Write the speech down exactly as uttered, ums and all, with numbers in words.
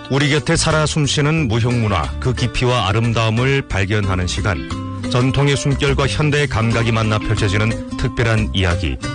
우리 곁에 살아 숨쉬는 무형문화, 그 깊이와 아름다움을 발견하는 시간. 전통의 숨결과 현대의 감각이 만나 펼쳐지는 특별한 이야기.